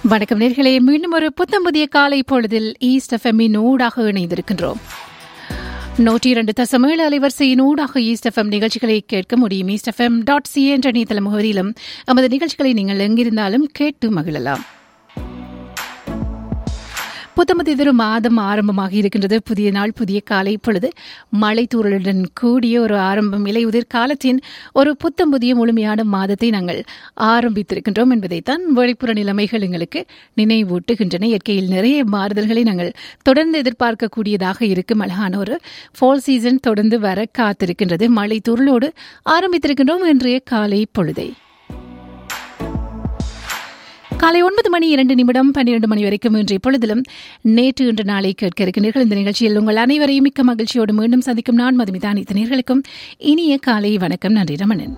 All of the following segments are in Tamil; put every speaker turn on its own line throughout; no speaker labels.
வணக்கம் நேர்களே, மீண்டும் ஒரு புத்தம் புதிய காலை பொழுதில் ஈஸ்ட் எஃப்எம்மின் ஊடாக இணைந்திருக்கின்றோம். 102.7 அலைவரிசையின் ஊடாக ஈஸ்ட் எஃப்எம் நிகழ்ச்சிகளை கேட்க முடியும். eastfm.ca என்ற இணையதள முகவரியிலும் நமது நிகழ்ச்சிகளை நீங்கள் எங்கிருந்தாலும் கேட்டு மகிழலாம். புத்தமதிதொரு மாதம் ஆரம்பமாக இருக்கின்றது. புதிய நாள், புதிய காலை பொழுது மழை தூறலுடன் கூடிய ஒரு ஆரம்பம். இலையுதிர் காலத்தின் ஒரு புத்தம் புதிய முழுமையான மாதத்தை நாங்கள் ஆரம்பித்திருக்கின்றோம் என்பதைத்தான் வெளிப்புற நிலைமைகள் எங்களுக்கு நினைவூட்டுகின்றன. இயற்கையில் நிறைய மாறுதல்களை நாங்கள் தொடர்ந்து எதிர்பார்க்கக்கூடியதாக இருக்கும். அழகான ஒரு ஃபால் சீசன் தொடர்ந்து வர காத்திருக்கின்றது. மழை தூறலோடு ஆரம்பித்திருக்கின்றோம் இன்றைய காலை பொழுதை. காலை 9:02 12 மணி வரைக்கும் இன்றைய பொழுதிலும் நேற்று இன்று நாளை கேட்க இருக்கின்றீர்கள். இந்த நிகழ்ச்சியில் உங்கள் அனைவரையும் மிக்க மகிழ்ச்சியோடு மீண்டும் சந்திக்கும் நான் மதுமிதா. அனைத்து நேயர்களுக்கும் இனிய காலை வணக்கம். நன்றி ரமணன்.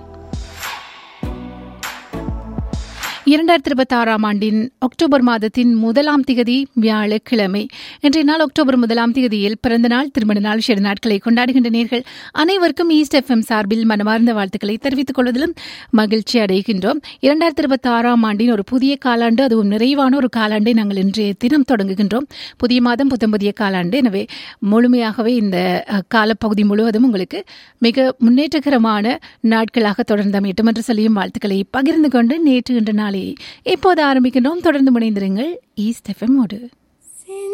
2026 ஆண்டின் அக்டோபர் மாதத்தின் 1ஆம் திகதி வியாழக்கிழமை. இன்றைய நாள் அக்டோபர் 1ஆம் திகதியில் பிறந்த நாள், திருமண நாள், சிறு நாட்களை கொண்டாடுகின்ற நேர்கள் அனைவருக்கும் ஈஸ்ட் எஃப்எம் சார்பில் மனமார்ந்த வாழ்த்துக்களை தெரிவித்துக் கொள்வதிலும் மகிழ்ச்சி அடைகின்றோம். 2026 ஆண்டின் ஒரு புதிய காலாண்டு, அதுவும் நிறைவான ஒரு காலாண்டை நாங்கள் இன்றைய தினம் தொடங்குகின்றோம். புதிய மாதம், புத்தம் புதிய காலாண்டு. எனவே முழுமையாகவே இந்த காலப்பகுதி முழுவதும் உங்களுக்கு மிக முன்னேற்றகரமான நாட்களாக தொடர்ந்தமையட்டும் என்று சொல்லியும் வாழ்த்துக்களை பகிர்ந்து கொண்டு நேற்று இன்று நாளை இப்போது ஆரம்பிக்கின்றோம். தொடர்ந்து முனைந்திருங்கள் ஈஸ்ட் எஃப்எம்மோடு.